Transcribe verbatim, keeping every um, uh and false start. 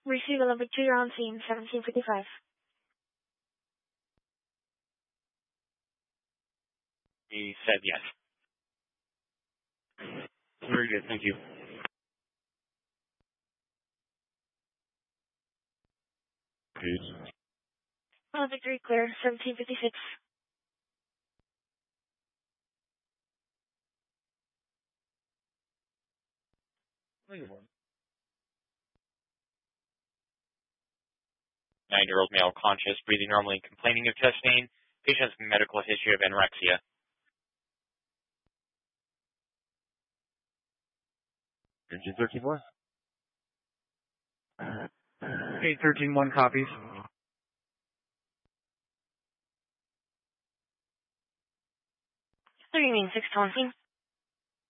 Receive a victory on scene, seventeen fifty-five. He said yes. Very good, thank you. Good. Uh, victory clear, seventeen fifty-six. Nine-year-old male conscious, breathing normally, complaining of chest pain. Patient's medical history of anorexia. Engine thirteen one. eight thirteen one copies. Three mean six twenty.